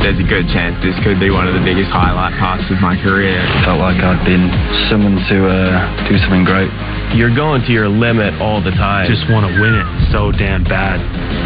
there's a good chance this could be one of the biggest highlight parts of my career. Felt like I'd been summoned to do something great. You're going to your limit all the time. Just want to win it so damn bad.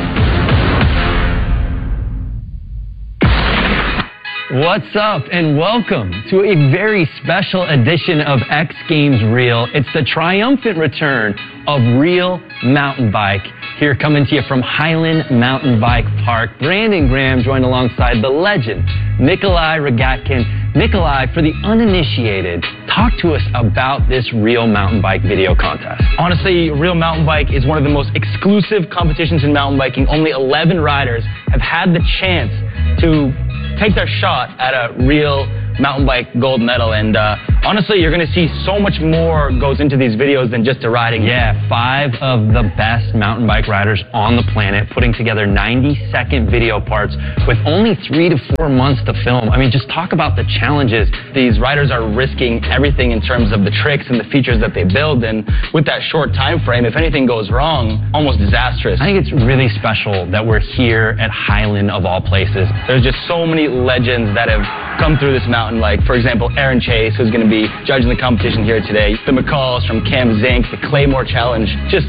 What's up, and welcome to a very special edition of X Games Real. It's the triumphant return of Real Mountain Bike. Here coming to you from Highland Mountain Bike Park. Brandon Graham joined alongside the legend, Nikolai Rogatkin. Nikolai, for the uninitiated, talk to us about this Real Mountain Bike video contest. Honestly, Real Mountain Bike is one of the most exclusive competitions in mountain biking. Only 11 riders have had the chance to take their shot at a real mountain bike gold medal, and honestly, you're going to see so much more goes into these videos than just the riding. Yeah, 5 of the best mountain bike riders on the planet putting together 90-second video parts with only 3 to 4 months to film. I mean, just talk about the challenges. These riders are risking everything in terms of the tricks and the features that they build, and with that short time frame, if anything goes wrong, almost disastrous. I think it's really special that we're here at Highland of all places. There's just so many legends that have come through this mountain, like, for example, Aaron Chase, who's going to be judging the competition here today. The McCalls from Cam Zink, the Claymore Challenge, just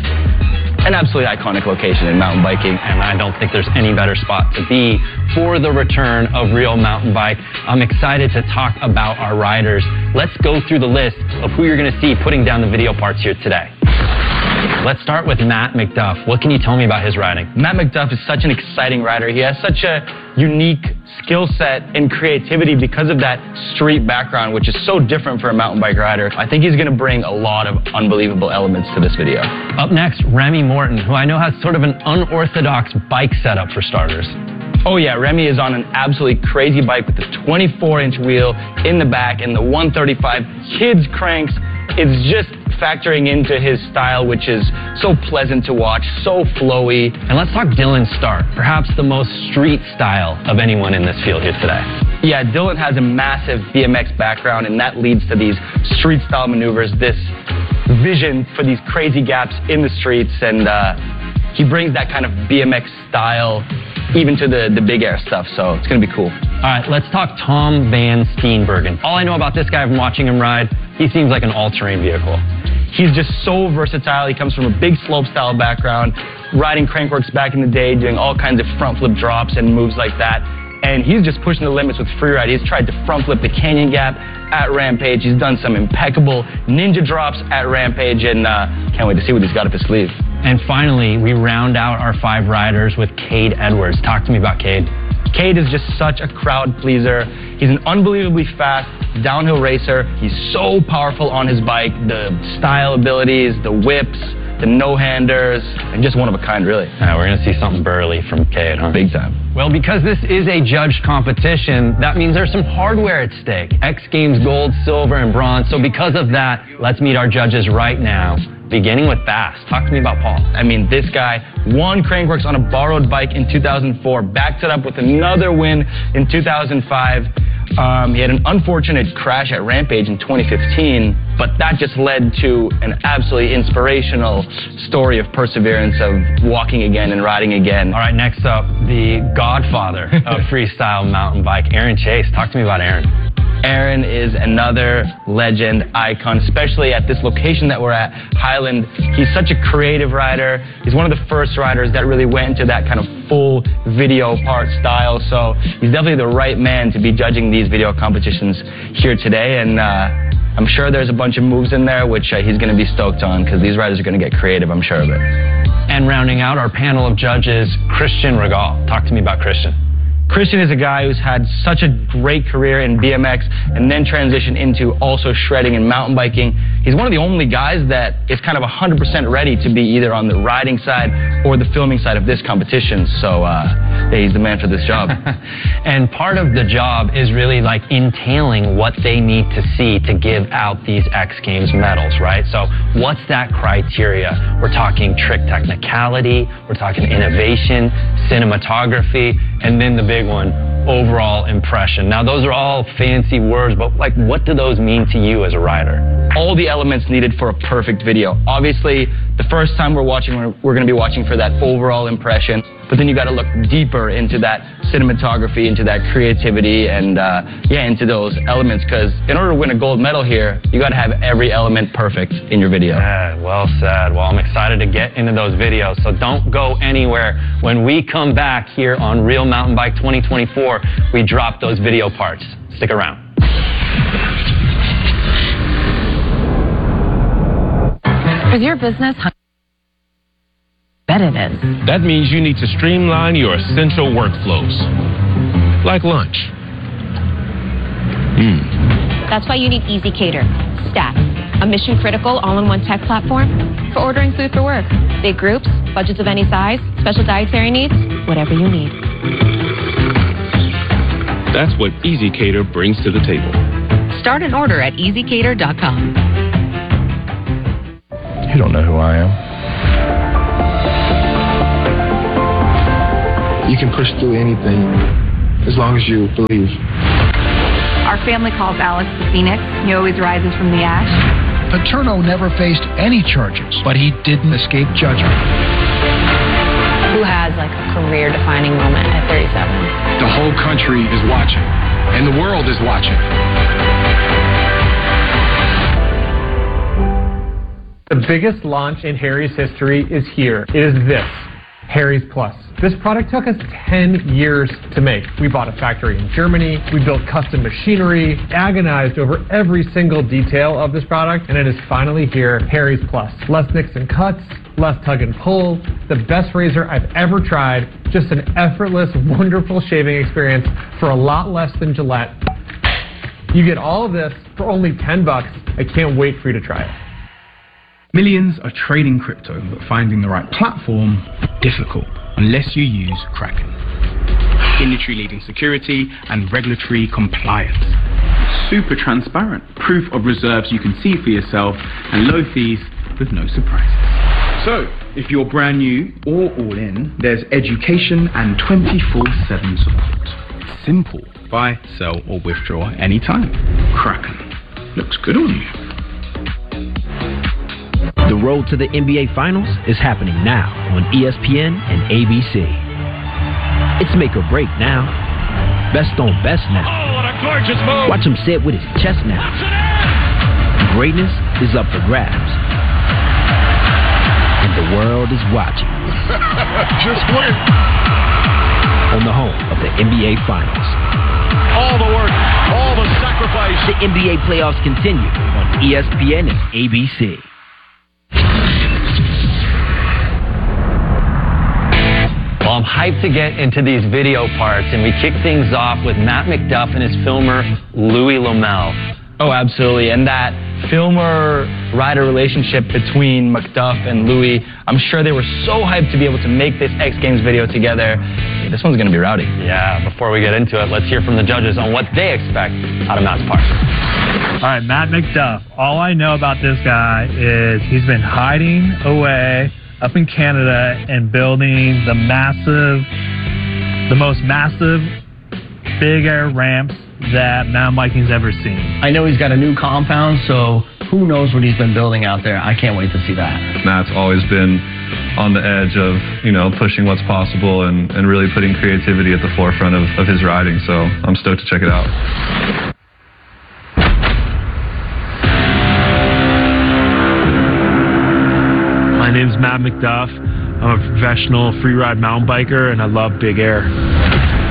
an absolutely iconic location in mountain biking. And I don't think there's any better spot to be for the return of Real Mountain Bike. I'm excited to talk about our riders. Let's go through the list of who you're going to see putting down the video parts here today. Let's start with Matt McDuff. What can you tell me about his riding? Matt McDuff is such an exciting rider. He has such a unique skill set and creativity because of that street background, which is so different for a mountain bike rider. I think he's going to bring a lot of unbelievable elements to this video. Up next, Remy Morton, who I know has sort of an unorthodox bike setup for starters. Oh yeah, Remy is on an absolutely crazy bike with the 24-inch wheel in the back and the 135 kids cranks. It's just factoring into his style, which is so pleasant to watch, so flowy. And let's talk Dylan Stark, perhaps the most street style of anyone in this field here today. Yeah, Dylan has a massive BMX background, and that leads to these street style maneuvers, this vision for these crazy gaps in the streets, and he brings that kind of BMX style even to the big air stuff, so it's going to be cool. All right, let's talk Tom Van Steenbergen. All I know about this guy from watching him ride, he seems like an all-terrain vehicle. He's just so versatile. He comes from a big slope-style background, riding Crankworks back in the day, doing all kinds of front flip drops and moves like that. And he's just pushing the limits with freeride. He's tried to front flip the Canyon Gap at Rampage. He's done some impeccable ninja drops at Rampage, and can't wait to see what he's got up his sleeve. And finally, we round out our 5 riders with Cade Edwards. Talk to me about Cade. Cade is just such a crowd pleaser. He's an unbelievably fast downhill racer. He's so powerful on his bike. The style abilities, the whips, the no-handers, and just one of a kind, really. We're going to see something burly from Cade, huh? Big time. Well, because this is a judged competition, that means there's some hardware at stake. X Games gold, silver, and bronze. So because of that, let's meet our judges right now. Beginning with Bass. Talk to me about Paul. I mean, this guy won Crankworks on a borrowed bike in 2004, backed it up with another win in 2005. He had an unfortunate crash at Rampage in 2015, but that just led to an absolutely inspirational story of perseverance, of walking again and riding again. All right, next up, the godfather of freestyle mountain bike, Aaron Chase. Talk to me about Aaron. Aaron is another legend, icon, especially at this location that we're at, Highland. He's such a creative rider. He's one of the first riders that really went into that kind of full video part style. So he's definitely the right man to be judging these video competitions here today. And I'm sure there's a bunch of moves in there which he's going to be stoked on, because these riders are going to get creative, I'm sure of it. And rounding out our panel of judges, Christian Regal. Talk to me about Christian. Christian is a guy who's had such a great career in BMX and then transitioned into also shredding and mountain biking. He's one of the only guys that is kind of 100% ready to be either on the riding side or the filming side of this competition. So yeah, he's the man for this job. And part of the job is really like entailing what they need to see to give out these X Games medals, right? So what's that criteria? We're talking trick technicality, we're talking innovation, cinematography, and then the big one, overall impression. Now, those are all fancy words, but like, what do those mean to you as a rider? All the elements needed for a perfect video. Obviously, the first time we're watching, we're going to be watching for that overall impression. But then you got to look deeper into that cinematography, into that creativity, and into those elements. Because in order to win a gold medal here, you got to have every element perfect in your video. Yeah, well said. Well, I'm excited to get into those videos, so don't go anywhere. When we come back here on Real Mountain Bike 2024, we drop those video parts. Stick around. Is your business bet it is? That means you need to streamline your essential workflows, like lunch. That's why you need ezCater. Stack, a mission-critical all-in-one tech platform for ordering food for work. Big groups, budgets of any size, special dietary needs, whatever you need. That's what ezCater brings to the table. Start an order at ezcater.com. You don't know who I am. You can push through anything as long as you believe. Our family calls Alex the Phoenix. He always rises from the ash. Paterno never faced any charges, but he didn't escape judgment. Who has like a career-defining moment at 37? The whole country is watching, and the world is watching. The biggest launch in Harry's history is here. It is this, Harry's Plus. This product took us 10 years to make. We bought a factory in Germany, we built custom machinery, agonized over every single detail of this product, and it is finally here, Harry's Plus. Less nicks and cuts, less tug and pull, the best razor I've ever tried, just an effortless, wonderful shaving experience for a lot less than Gillette. You get all of this for only $10. I can't wait for you to try it. Millions are trading crypto, but finding the right platform, difficult, unless you use Kraken. Industry-leading security and regulatory compliance. Super transparent, proof of reserves you can see for yourself, and low fees with no surprises. So, if you're brand new or all in, there's education and 24/7 support. Simple. Buy, sell, or withdraw anytime. Kraken. Looks good on you. The road to the NBA Finals is happening now on ESPN and ABC. It's make or break now. Best on best now. Oh, what a gorgeous move! Watch him say it with his chest now. Greatness is up for grabs. And the world is watching. Just win! On the home of the NBA Finals. All the work, all the sacrifice. The NBA playoffs continue on ESPN and ABC. Well, I'm hyped to get into these video parts, and we kick things off with Matt McDuff and his filmer, Louis Lomel. Oh, absolutely. And that filmer-rider relationship between McDuff and Louis, I'm sure they were so hyped to be able to make this X Games video together. This one's going to be rowdy. Yeah, before we get into it, let's hear from the judges on what they expect out of Matt's part. All right, Matt McDuff. All I know about this guy is he's been hiding away up in Canada and building the most massive big air ramps that mountain biking's ever seen. I know he's got a new compound, so who knows what he's been building out there. I can't wait to see that. Matt's always been on the edge of, pushing what's possible and really putting creativity at the forefront of his riding, so I'm stoked to check it out. My name's Matt McDuff. I'm a professional free ride mountain biker, and I love big air.